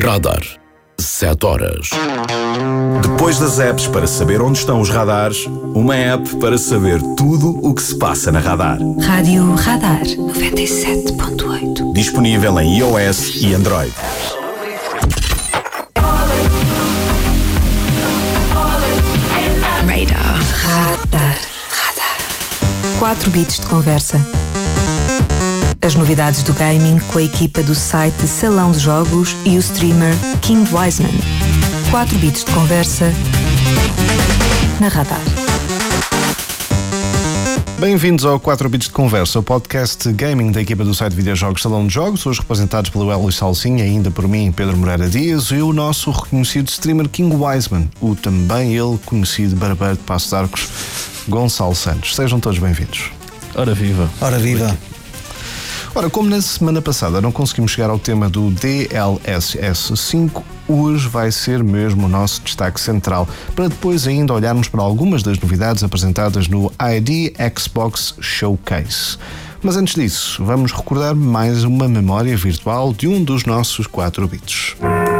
Radar 7 horas. Depois das apps para saber onde estão os radares, uma app para saber tudo o que se passa na Radar. Rádio Radar 97.8. Disponível em iOS e Android. Radar. Radar. 4 bits de conversa. As novidades do gaming com a equipa do site Salão de Jogos e o streamer King Wiseman. 4 bits de conversa na Radar. Bem-vindos ao 4 bits de conversa, o podcast gaming da equipa do site de videojogos Salão de Jogos, hoje representados pelo Hélio Salsinha, ainda por mim, Pedro Moreira Dias, e o nosso reconhecido streamer King Wiseman, o também ele conhecido barbeiro de Paços de Arcos, Gonçalo Santos. Sejam todos bem-vindos. Ora viva. Ora viva. Ora, como na semana passada não conseguimos chegar ao tema do DLSS 5, hoje vai ser mesmo o nosso destaque central, para depois ainda olharmos para algumas das novidades apresentadas no ID Xbox Showcase. Mas antes disso, vamos recordar mais uma memória virtual de um dos nossos 4 bits.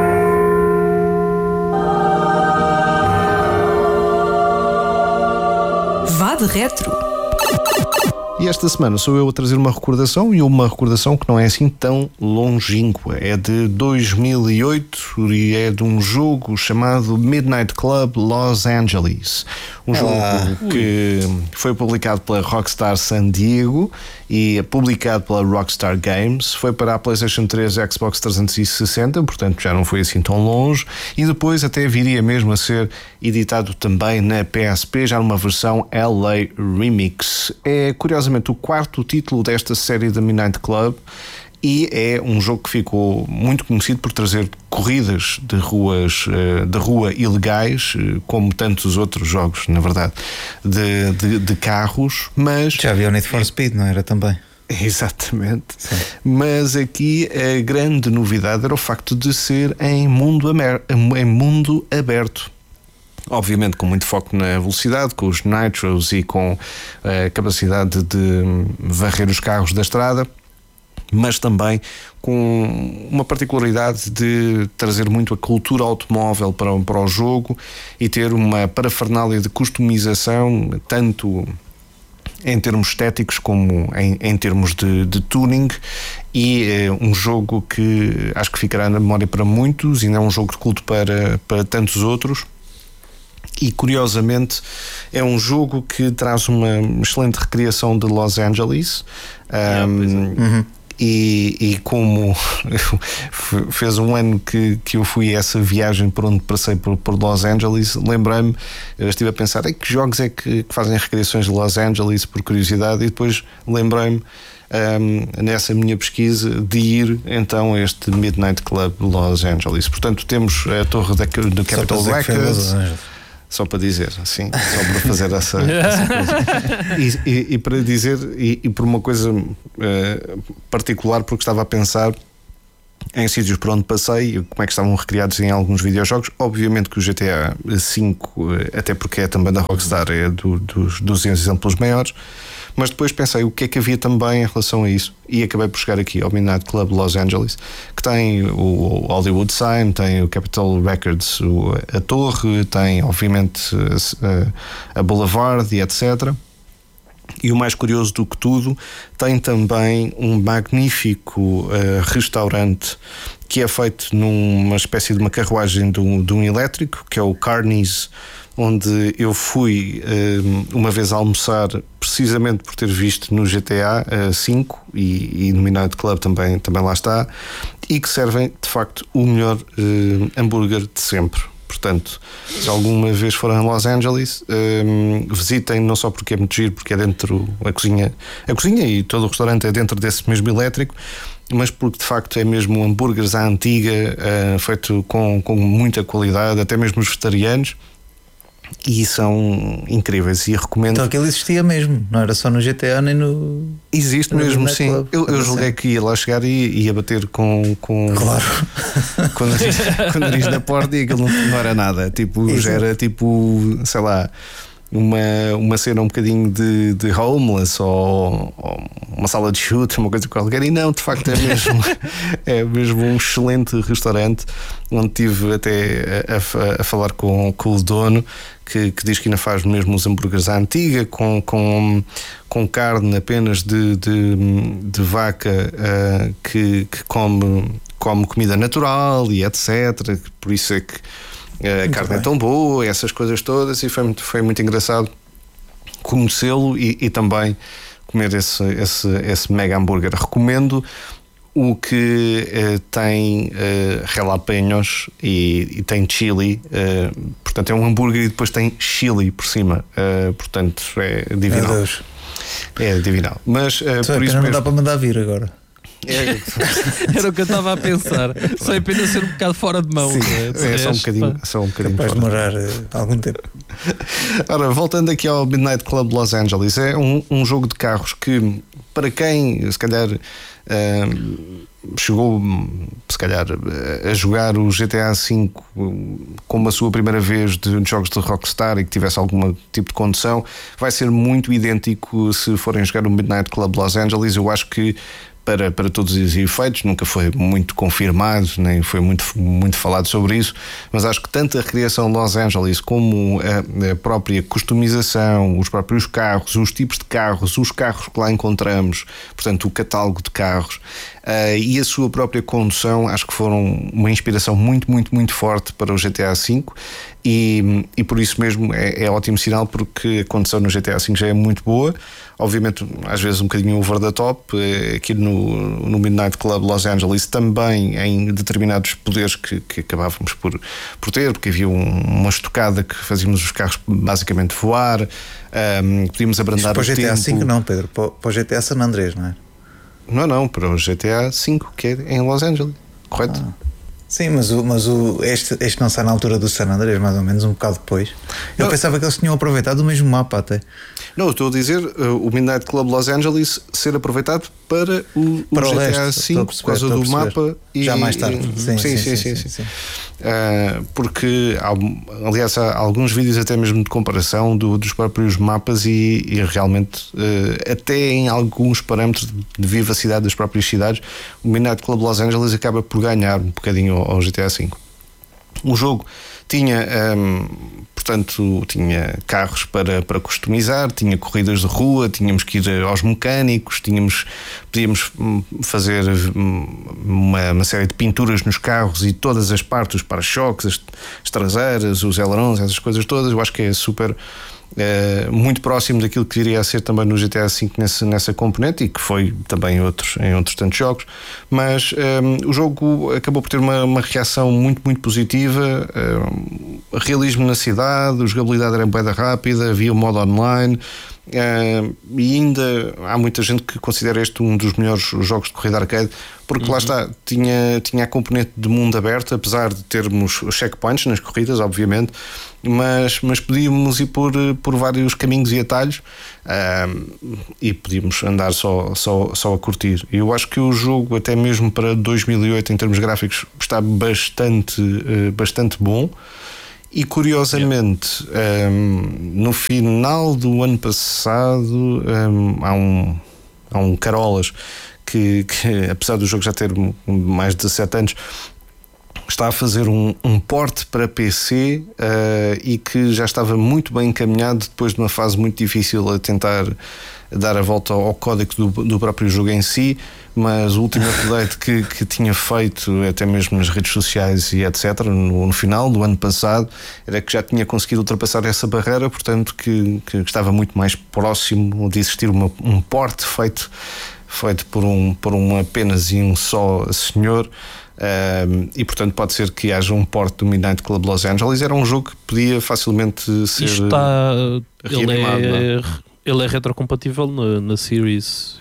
Vá de retro. E esta semana sou eu a trazer uma recordação, e uma recordação que não é assim tão longínqua. É de 2008 e é de um jogo chamado Midnight Club Los Angeles. Um jogo que foi publicado pela Rockstar San Diego e é publicado pela Rockstar Games. Foi para a PlayStation 3 e Xbox 360, portanto já não foi assim tão longe. E depois até viria mesmo a ser editado também na PSP, já numa versão LA Remix. É curiosamente o quarto título desta série da Midnight Club e é um jogo que ficou muito conhecido por trazer corridas de rua ilegais, como tantos outros jogos, na verdade, de carros, mas... Já havia o Need for Speed, não era também? Exatamente. Sim. Mas aqui a grande novidade era o facto de ser em mundo aberto. Obviamente com muito foco na velocidade, com os nitros e com a capacidade de varrer os carros da estrada, mas também com uma particularidade de trazer muito a cultura automóvel para o jogo e ter uma parafernália de customização, tanto em termos estéticos como em termos de tuning, e é um jogo que acho que ficará na memória para muitos, e não é um jogo de culto para tantos outros. E curiosamente é um jogo que traz uma excelente recriação de Los Angeles. E como fez um ano que eu fui a essa viagem por onde passei por Los Angeles, lembrei-me, eu estive a pensar que jogos é que fazem recriações de Los Angeles, por curiosidade, e depois lembrei-me nessa minha pesquisa de ir então a este Midnight Club Los Angeles. Portanto, temos a torre do Capitol Records. Só para dizer, assim, só para fazer essa coisa. E para dizer, e por uma coisa particular, porque estava a pensar em sítios por onde passei e como é que estavam recriados em alguns videojogos. Obviamente que o GTA V, até porque é também da Rockstar, é dos exemplos maiores. Mas depois pensei o que é que havia também em relação a isso, e acabei por chegar aqui ao Midnight Club Los Angeles, que tem o Hollywood Sign, tem o Capitol Records, a torre, tem obviamente a Boulevard e etc. E o mais curioso do que tudo, tem também um magnífico restaurante que é feito numa espécie de uma carruagem de um elétrico, que é o Carnies, onde eu fui uma vez almoçar, precisamente por ter visto no GTA V e no Midnight Club também lá está, e que servem de facto o melhor hambúrguer de sempre. Portanto, se alguma vez forem a Los Angeles, visitem, não só porque é muito giro, porque é dentro a cozinha e todo o restaurante é dentro desse mesmo elétrico, mas porque de facto é mesmo hambúrgueres à antiga, feito com muita qualidade, até mesmo os vegetarianos. E são incríveis e recomendo. Então aquilo existia mesmo, não era só no GTA nem no... Existe no mesmo, sim. Club. Eu julguei que ia lá chegar e ia bater com Claro. com o nariz na porta, e aquilo não era nada. Tipo, já era tipo, sei lá, uma cena um bocadinho de homeless ou uma sala de chute, uma coisa qualquer, e não, de facto é mesmo um excelente restaurante, onde estive até a falar com o dono, que diz que ainda faz mesmo os hambúrgueres à antiga, com carne apenas de vaca, que come comida natural e etc. Por isso é que a carne é tão boa, essas coisas todas, e foi muito engraçado conhecê-lo e também comer esse mega hambúrguer. Recomendo o que tem jalapeños e tem chili, portanto é um hambúrguer e depois tem chili por cima, portanto é divinal. É divinal. Mas por isso não dá para mandar vir agora. Era o que eu estava a pensar. Só é pena ser um bocado fora de mão. Sim, é só um bocadinho. Capaz de demorar algum tempo. Ora, voltando aqui ao Midnight Club Los Angeles, é um jogo de carros que, para quem se calhar chegou se calhar a jogar o GTA V como a sua primeira vez de jogos de Rockstar e que tivesse algum tipo de condução, vai ser muito idêntico se forem jogar o Midnight Club Los Angeles. Eu acho que para todos os efeitos, nunca foi muito confirmado, nem foi muito falado sobre isso, mas acho que tanto a recriação de Los Angeles como a própria customização, os próprios carros, os tipos de carros, os carros que lá encontramos, portanto o catálogo de carros, e a sua própria condução, acho que foram uma inspiração muito, muito, muito forte para o GTA V, e por isso mesmo é ótimo sinal, porque a condução no GTA V já é muito boa, obviamente às vezes um bocadinho over the top, aqui no Midnight Club Los Angeles também em determinados poderes que acabávamos por ter, porque havia uma estocada que fazíamos os carros basicamente voar, podíamos abrandar o tempo. Para o GTA V não, Pedro, para o GTA San Andrés, não é? Não, para o GTA V, que é em Los Angeles, correto? Sim, mas este não sai na altura do San Andrés, mais ou menos, um bocado depois. Eu pensava que eles tinham aproveitado o mesmo mapa até. Não, eu estou a dizer o Midnight Club Los Angeles ser aproveitado para o GTA V por causa do mapa. E já mais tarde. Sim. Porque aliás há alguns vídeos até mesmo de comparação dos próprios mapas e realmente até em alguns parâmetros de vivacidade das próprias cidades, o Midnight Club Los Angeles acaba por ganhar um bocadinho ao GTA V. O jogo tinha portanto tinha carros para customizar, tinha corridas de rua, tínhamos que ir aos mecânicos, podíamos fazer uma série de pinturas nos carros e todas as partes, os para-choques, as traseiras, os ailerons, essas coisas todas. Eu acho que é super muito próximo daquilo que viria a ser também no GTA V nessa componente, e que foi também em outros tantos jogos, mas o jogo acabou por ter uma reação muito, muito positiva. Realismo na cidade, a jogabilidade era bem rápida, havia o modo online, e ainda há muita gente que considera este um dos melhores jogos de corrida arcade, porque lá está, tinha a componente de mundo aberto, apesar de termos checkpoints nas corridas, obviamente, mas podíamos ir por vários caminhos e atalhos, e podíamos andar só a curtir. E eu acho que o jogo, até mesmo para 2008 em termos gráficos, está bastante bom. E curiosamente, no final do ano passado, há um Carolas que apesar do jogo já ter mais de 17 anos, está a fazer um port para PC, e que já estava muito bem encaminhado depois de uma fase muito difícil a tentar dar a volta ao código do próprio jogo em si, mas o último update que tinha feito até mesmo nas redes sociais e etc no final do ano passado era que já tinha conseguido ultrapassar essa barreira, portanto que estava muito mais próximo de existir um port feito por um apenas e um só senhor. E portanto pode ser que haja um port do Midnight Club Los Angeles. Era um jogo que podia facilmente ser reanimado. Ele é retrocompatível na Series.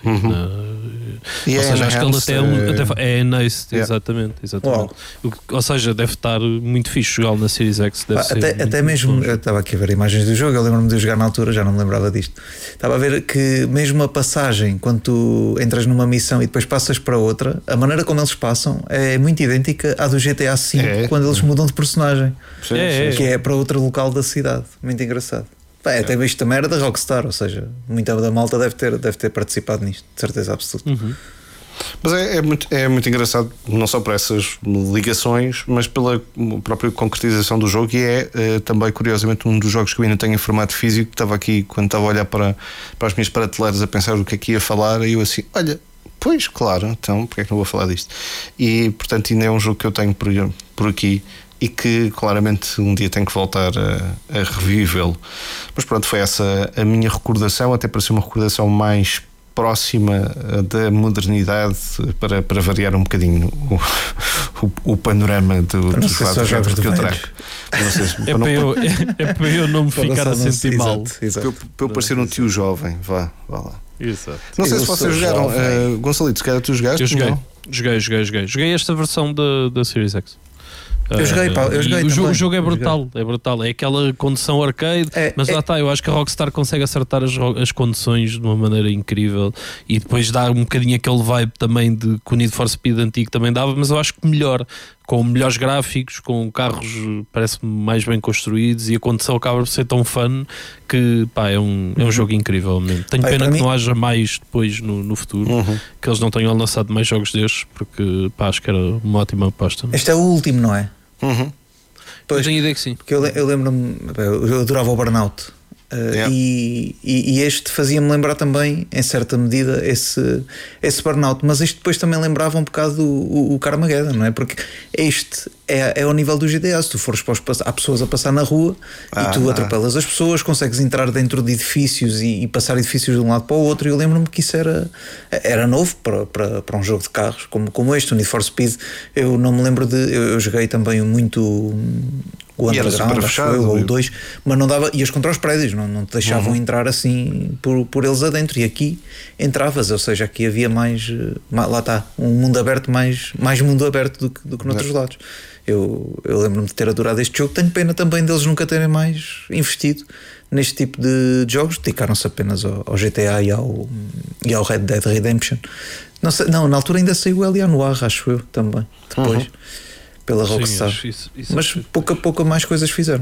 E ou seja, acho que ele até é enhanced, Yeah. exatamente. Ou seja, deve estar muito fixe jogá-lo na Series X. Até mesmo, eu estava aqui a ver imagens do jogo, eu lembro-me de eu jogar na altura, já não me lembrava disto. Estava a ver que mesmo a passagem, quando tu entras numa missão e depois passas para outra, a maneira como eles passam é muito idêntica à do GTA V, quando eles mudam de personagem, que é para outro local da cidade. Muito engraçado. Até isto também era da Rockstar, ou seja, muita da malta deve ter participado nisto, de certeza absoluta. Mas é muito engraçado, não só por essas ligações, mas pela própria concretização do jogo. E é também, curiosamente, um dos jogos que eu ainda tenho em formato físico. Estava aqui, quando estava a olhar para as minhas prateleiras, a pensar o que é que ia falar, e eu assim, olha, pois, claro, então porque é que não vou falar disto? E portanto ainda é um jogo que eu tenho por aqui e que claramente um dia tenho que voltar a revivê-lo. Mas pronto, foi essa a minha recordação, até para ser uma recordação mais próxima da modernidade, para variar um bocadinho o panorama dos jogos que eu trago. É para eu não me ficar a sentir mal. Para eu parecer um tio jovem. Vá lá. Exato. Não sei se vocês jogaram. Gonçalito, se calhar tu jogaste? Eu joguei. Joguei esta versão da Series X. Eu joguei o jogo é brutal. É aquela condução arcade, mas lá está. Eu acho que a Rockstar consegue acertar as conduções de uma maneira incrível e depois dá um bocadinho aquele vibe também de que o Need for Speed antigo também dava, mas eu acho que melhor, com melhores gráficos, com carros parece-me mais bem construídos, e a condução acaba por ser tão fun que é um jogo incrível mesmo. Tenho pena que não haja mais depois no futuro, que eles não tenham lançado mais jogos destes, porque acho que era uma ótima aposta. Este é o último, não é? Pois, eu tenho ideia que sim. Porque eu lembro-me, eu adorava o Burnout. E este fazia-me lembrar também, em certa medida, esse Burnout, mas este depois também lembrava um bocado o Carmageddon, não é? Porque este é ao nível do GTA. Se tu fores há pessoas a passar na rua e tu atropelas as pessoas, consegues entrar dentro de edifícios e passar edifícios de um lado para o outro. E eu lembro-me que isso era novo para um jogo de carros como este, o Need for Speed. Eu não me lembro eu joguei também muito o Underground, ou o 2, mas não dava, e os contra os prédios não te deixavam entrar assim por eles adentro, e aqui entravas, ou seja, aqui havia mais lá está, um mundo aberto, mais mundo aberto do que noutros lados. Eu lembro-me de ter adorado este jogo. Tenho pena também deles nunca terem mais investido neste tipo de jogos, dedicaram-se apenas ao GTA e ao Red Dead Redemption. Não sei, na altura ainda saiu o L.A. Noir, acho eu, também, depois. Pela Rockstar. Isso mas pouco a pouco mais coisas fizeram.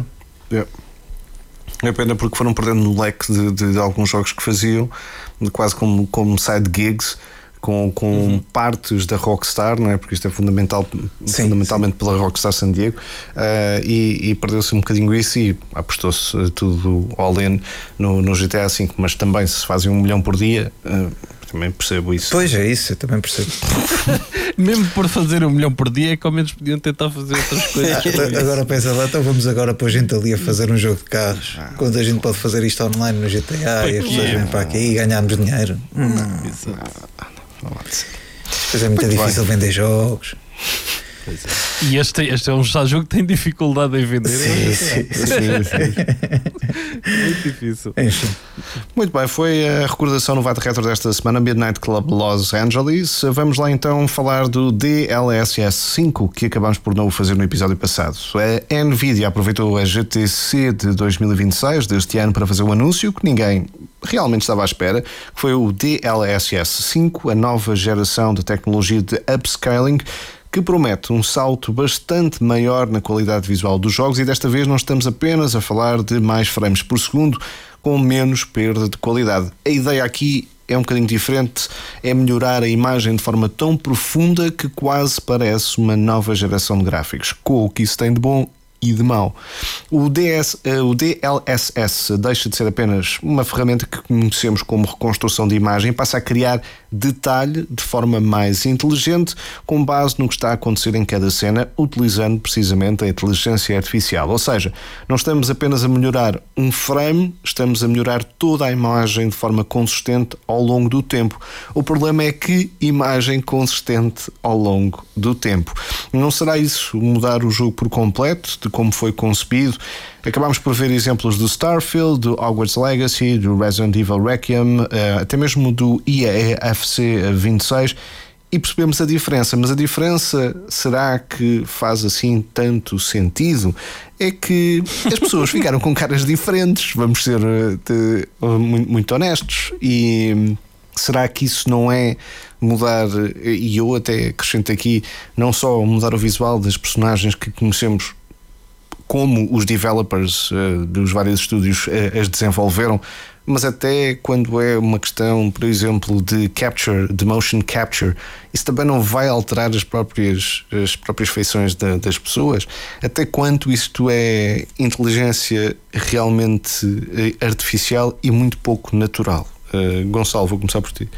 É pena porque foram perdendo no leque de alguns jogos que faziam, quase como side gigs, com partes da Rockstar, não é? Porque isto é fundamentalmente pela Rockstar San Diego, e perdeu-se um bocadinho isso e apostou-se tudo all-in no GTA V. Mas também, se fazem 1 milhão por dia, também percebo isso. Pois é, isso, eu também percebo. Mesmo por fazer 1 milhão por dia, é que ao menos podiam tentar fazer outras coisas. Agora pensa lá, então vamos agora pôr gente ali a fazer um jogo de carros, quando a gente pode fazer isto online no GTA e as pessoas vêm para aqui e ganharmos dinheiro. Depois é muito difícil vender jogos. E este é um jogo que tem dificuldade em vender. Sim. Muito difícil. Enfim. Muito bem, foi a recordação no VAT Retro desta semana, Midnight Club Los Angeles. Vamos lá então falar do DLSS 5, que acabámos por não o fazer no episódio passado. A Nvidia aproveitou a GTC de 2026 deste ano para fazer um anúncio que ninguém realmente estava à espera, que foi o DLSS 5, a nova geração de tecnologia de upscaling, que promete um salto bastante maior na qualidade visual dos jogos, e desta vez não estamos apenas a falar de mais frames por segundo, com menos perda de qualidade. A ideia aqui é um bocadinho diferente, é melhorar a imagem de forma tão profunda que quase parece uma nova geração de gráficos, com o que isso tem de bom e de mau. O DLSS deixa de ser apenas uma ferramenta que conhecemos como reconstrução de imagem e passa a criar detalhe de forma mais inteligente, com base no que está a acontecer em cada cena, utilizando precisamente a inteligência artificial. Ou seja, não estamos apenas a melhorar um frame, estamos a melhorar toda a imagem de forma consistente ao longo do tempo. O problema é que imagem consistente ao longo do tempo. Não será isso mudar o jogo por completo, de como foi concebido. Acabámos por ver exemplos do Starfield, do Hogwarts Legacy, do Resident Evil Requiem, até mesmo do EAFC 26, e percebemos a diferença. Mas a diferença, será que faz assim tanto sentido? É que as pessoas ficaram com caras diferentes, vamos ser muito honestos, e será que isso não é mudar, e eu até acrescento aqui, não só mudar o visual das personagens que conhecemos como os developers dos vários estúdios as desenvolveram, mas até quando é uma questão, por exemplo, de capture, de motion capture, isso também não vai alterar as próprias feições das pessoas. Até quanto isto é inteligência realmente artificial e muito pouco natural. Gonçalo, vou começar por ti.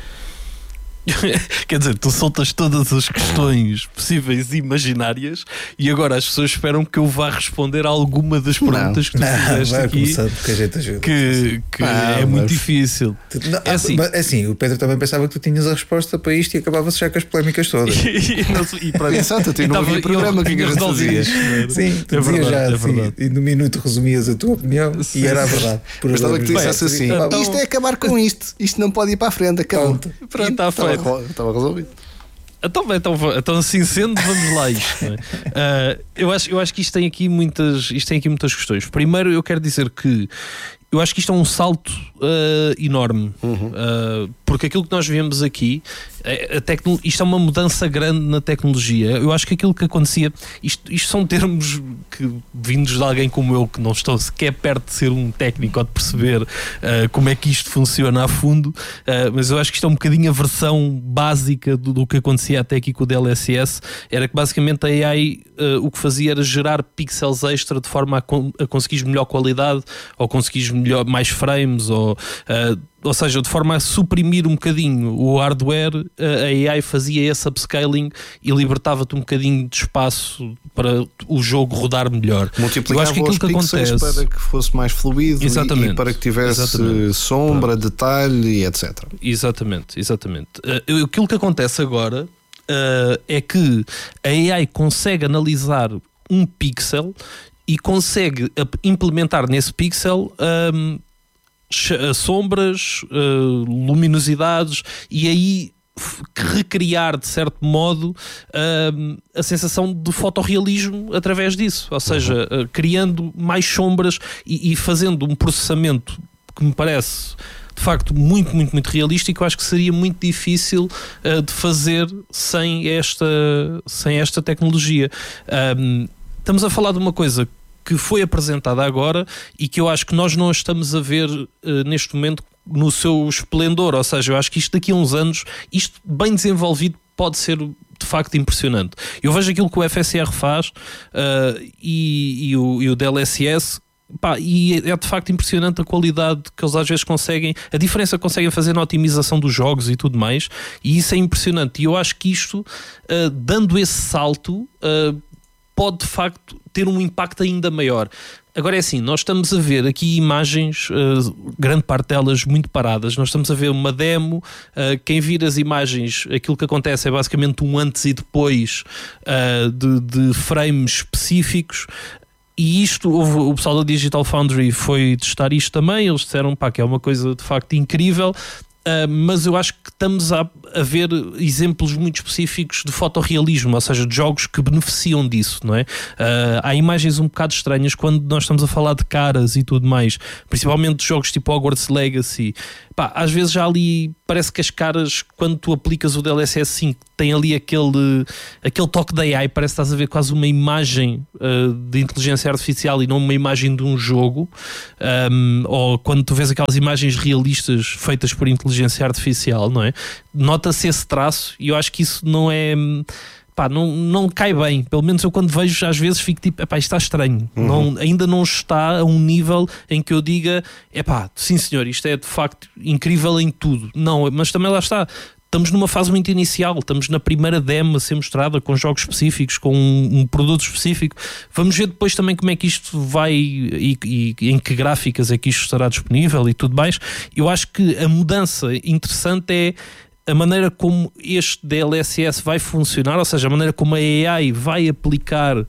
Quer dizer, tu soltas todas as questões possíveis e imaginárias e agora as pessoas esperam que eu vá responder a alguma das perguntas que tu fizeste aqui, que é muito difícil. É assim, o Pedro também pensava que tu tinhas a resposta para isto e acabava-se já com as polémicas todas. Exato, tu não havia programa que a gente fazia. Sim, tu dizias já assim, e no minuto resumias a tua opinião e era a verdade. Gostava que tu dissesse assim: isto é acabar com isto não pode ir para a frente, acabou. Pronto, está feito. Estava resolvido. Então assim sendo, vamos lá isto, não é? Eu acho que isto tem aqui muitas questões. Primeiro, eu quero dizer que eu acho que isto é um salto enorme, porque aquilo que nós vemos aqui, isto é uma mudança grande na tecnologia. Eu acho que aquilo que acontecia, isto são termos que, vindos de alguém como eu, que não estou sequer perto de ser um técnico ou de perceber como é que isto funciona a fundo, mas eu acho que isto é um bocadinho a versão básica do que acontecia até aqui com o DLSS. Era que basicamente a AI o que fazia era gerar pixels extra de forma a conseguires melhor qualidade, ou conseguires mais frames, ou seja, de forma a suprimir um bocadinho o hardware. A AI fazia esse upscaling e libertava-te um bocadinho de espaço para o jogo rodar melhor. Multiplicava os pixels para que fosse mais fluido e para que tivesse sombra, detalhe e etc. Exatamente. Aquilo que acontece agora é que a AI consegue analisar um pixel e consegue implementar nesse pixel sombras, luminosidades, e aí recriar de certo modo a sensação de fotorrealismo através disso, ou seja, criando mais sombras e fazendo um processamento que me parece de facto muito, muito, muito realístico. Eu acho que seria muito difícil de fazer sem esta tecnologia. Estamos a falar de uma coisa que foi apresentada agora e que eu acho que nós não estamos a ver neste momento no seu esplendor. Ou seja, eu acho que isto daqui a uns anos, isto bem desenvolvido, pode ser de facto impressionante. Eu vejo aquilo que o FSR faz e o DLSS, e é de facto impressionante a qualidade que eles às vezes conseguem, a diferença que conseguem fazer na otimização dos jogos e tudo mais, e isso é impressionante. E eu acho que isto, dando esse salto, pode de facto ter um impacto ainda maior. Agora é assim, nós estamos a ver aqui imagens, grande parte delas muito paradas. Nós estamos a ver uma demo, quem vir as imagens, aquilo que acontece é basicamente um antes e depois de frames específicos. E isto, o pessoal da Digital Foundry foi testar isto também. Eles disseram que é uma coisa de facto incrível. Mas eu acho que estamos a ver exemplos muito específicos de fotorrealismo, ou seja, de jogos que beneficiam disso, não é? Há imagens um bocado estranhas quando nós estamos a falar de caras e tudo mais, principalmente de jogos tipo Hogwarts Legacy. Às vezes já ali parece que as caras, quando tu aplicas o DLSS 5, tem ali aquele toque da AI, parece que estás a ver quase uma imagem de inteligência artificial e não uma imagem de um jogo. Ou quando tu vês aquelas imagens realistas feitas por inteligência artificial, não é? Nota-se esse traço e eu acho que isso não é... não cai bem. Pelo menos eu quando vejo, às vezes fico tipo, isto está estranho. Ainda não está a um nível em que eu diga, sim senhor, isto é de facto incrível em tudo. Não, mas também lá está. Estamos numa fase muito inicial, estamos na primeira demo a ser mostrada com jogos específicos, com um produto específico. Vamos ver depois também como é que isto vai e em que gráficas é que isto estará disponível e tudo mais. Eu acho que a mudança interessante é a maneira como este DLSS vai funcionar, ou seja, a maneira como a AI vai aplicar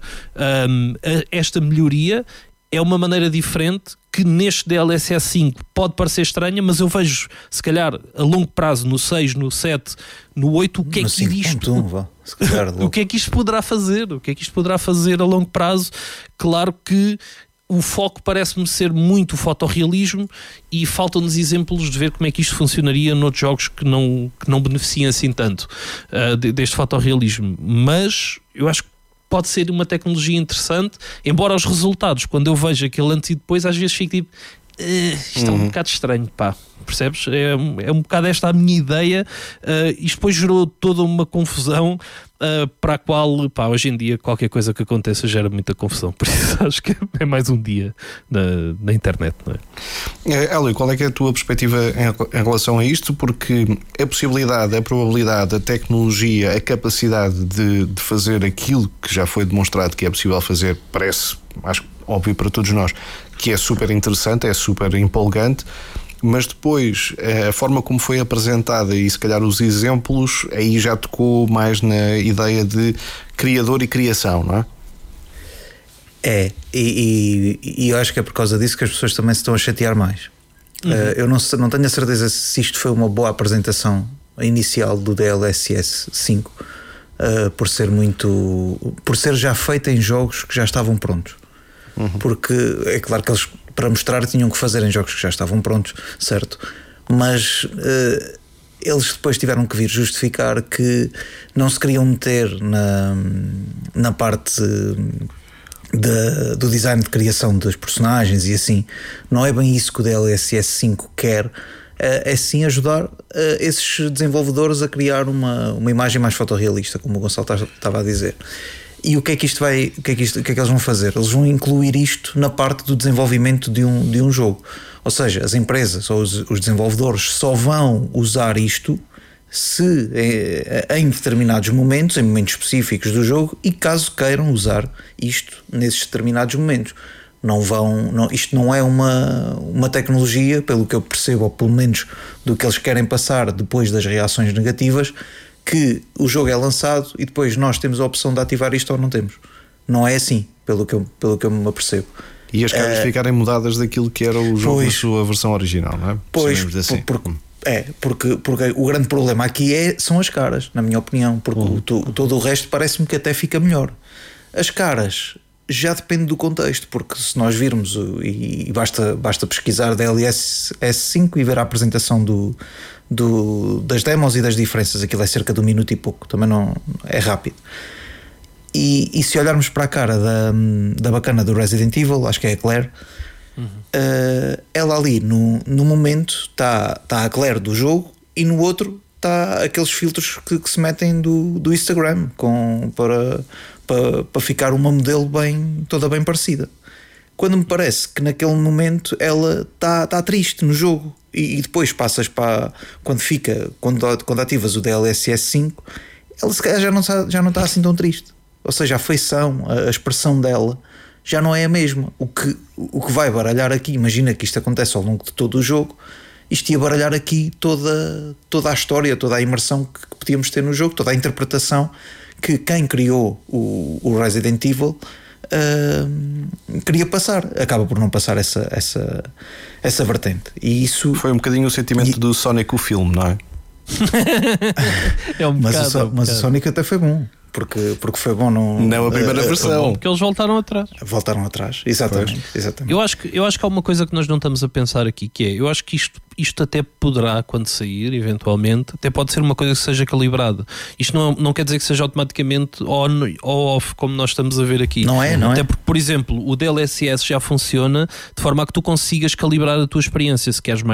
esta melhoria. É uma maneira diferente que neste DLSS 5 pode parecer estranha, mas eu vejo, se calhar, a longo prazo, no 6, no 7, no 8, o que é que isto... o que é que isto poderá fazer? O que é que isto poderá fazer a longo prazo? Claro que o foco parece-me ser muito o fotorrealismo e faltam-nos exemplos de ver como é que isto funcionaria noutros jogos que não beneficiam assim tanto deste fotorrealismo. Mas eu acho que pode ser uma tecnologia interessante, embora os resultados, quando eu vejo aquele antes e depois, às vezes fico tipo, isto é um bocado estranho, pá, percebes? É um bocado esta a minha ideia. Isto depois gerou toda uma confusão para a qual, pá, hoje em dia qualquer coisa que aconteça gera muita confusão, por isso acho que é mais um dia na internet, não é? Hélio, qual é que é a tua perspectiva em relação a isto? Porque a possibilidade, a probabilidade, a tecnologia, a capacidade de fazer aquilo que já foi demonstrado que é possível fazer, parece, acho óbvio para todos nós, que é super interessante, é super empolgante, mas depois a forma como foi apresentada e se calhar os exemplos, aí já tocou mais na ideia de criador e criação, não é? E eu acho que é por causa disso que as pessoas também se estão a chatear mais. Eu não tenho a certeza se isto foi uma boa apresentação inicial do DLSS 5, por ser já feita em jogos que já estavam prontos. Porque é claro que eles, para mostrar, tinham que fazer em jogos que já estavam prontos, certo? Mas eles depois tiveram que vir justificar que não se queriam meter na parte do design de criação dos personagens e assim. Não é bem isso que o DLSS 5 quer. É sim ajudar esses desenvolvedores a criar uma imagem mais fotorrealista, como o Gonçalo estava a dizer. E o que é que eles vão fazer? Eles vão incluir isto na parte do desenvolvimento de um jogo. Ou seja, as empresas ou os desenvolvedores só vão usar isto se em determinados momentos, em momentos específicos do jogo, e caso queiram usar isto nesses determinados momentos. Isto não é uma tecnologia, pelo que eu percebo, ou pelo menos do que eles querem passar depois das reações negativas, que o jogo é lançado e depois nós temos a opção de ativar isto ou não temos. Não é assim, pelo que eu me apercebo. E as caras ficarem mudadas daquilo que era o jogo na sua versão original, não é? Pois, assim. porque o grande problema aqui são as caras, na minha opinião, porque todo o resto parece-me que até fica melhor. As caras já depende do contexto, porque se nós virmos, e basta pesquisar DLSS 5 e ver a apresentação das demos e das diferenças, aquilo é cerca de 1 minuto e pouco, também não é rápido. E se olharmos para a cara da bacana do Resident Evil, acho que é a Claire, ela ali no momento está a Claire do jogo e no outro está aqueles filtros que se metem do Instagram para ficar uma modelo toda bem parecida. Quando me parece que naquele momento ela está triste no jogo e depois passas para quando ativas o DLSS 5, ela se calhar já não está assim tão triste. Ou seja, a feição, a expressão dela já não é a mesma. O que vai baralhar aqui, imagina que isto acontece ao longo de todo o jogo, isto ia baralhar aqui toda a história, toda a imersão que podíamos ter no jogo, toda a interpretação que quem criou o Resident Evil queria passar. Acaba por não passar essa vertente. E isso foi um bocadinho o sentimento do Sonic, o filme, não é? Mas o Sonic até foi bom. Porque foi bom não a primeira versão. Porque eles voltaram atrás. Exatamente. Eu acho que há uma coisa que nós não estamos a pensar aqui, que é, eu acho que isto até poderá, quando sair, eventualmente, até pode ser uma coisa que seja calibrada. Isto não quer dizer que seja automaticamente on ou off, como nós estamos a ver aqui. Não é? Até porque, por exemplo, o DLSS já funciona de forma a que tu consigas calibrar a tua experiência. Se queres mais